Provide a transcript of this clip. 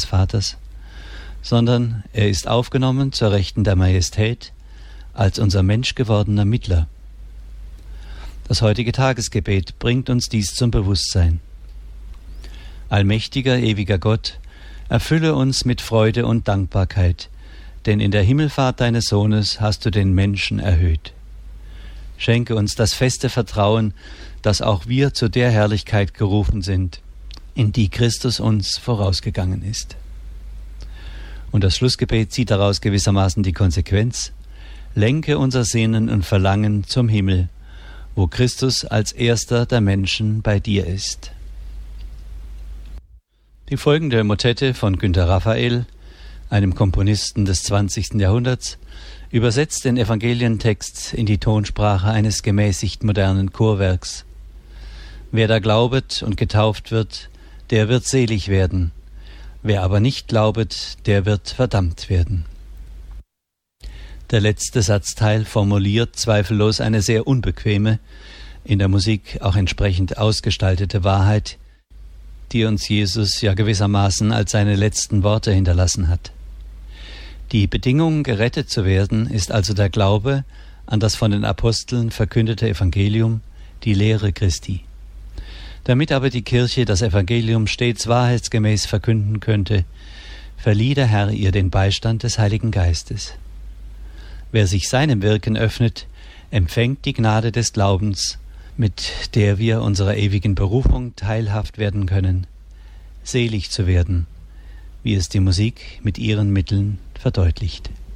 Vaters, sondern er ist aufgenommen zur Rechten der Majestät als unser menschgewordener Mittler. Das heutige Tagesgebet bringt uns dies zum Bewusstsein. Allmächtiger, ewiger Gott, erfülle uns mit Freude und Dankbarkeit, denn in der Himmelfahrt deines Sohnes hast du den Menschen erhöht. Schenke uns das feste Vertrauen, dass auch wir zu der Herrlichkeit gerufen sind, in die Christus uns vorausgegangen ist. Und das Schlussgebet zieht daraus gewissermaßen die Konsequenz: Lenke unser Sehnen und Verlangen zum Himmel, wo Christus als erster der Menschen bei dir ist. Die folgende Motette von Günter Raphael, einem Komponisten des 20. Jahrhunderts, übersetzt den Evangelientext in die Tonsprache eines gemäßigt modernen Chorwerks. Wer da glaubet und getauft wird, der wird selig werden. Wer aber nicht glaubet, der wird verdammt werden. Der letzte Satzteil formuliert zweifellos eine sehr unbequeme, in der Musik auch entsprechend ausgestaltete Wahrheit, die uns Jesus ja gewissermaßen als seine letzten Worte hinterlassen hat. Die Bedingung, gerettet zu werden, ist also der Glaube an das von den Aposteln verkündete Evangelium, die Lehre Christi. Damit aber die Kirche das Evangelium stets wahrheitsgemäß verkünden könnte, verlieh der Herr ihr den Beistand des Heiligen Geistes. Wer sich seinem Wirken öffnet, empfängt die Gnade des Glaubens, mit der wir unserer ewigen Berufung teilhaft werden können, selig zu werden, wie es die Musik mit ihren Mitteln verdeutlicht.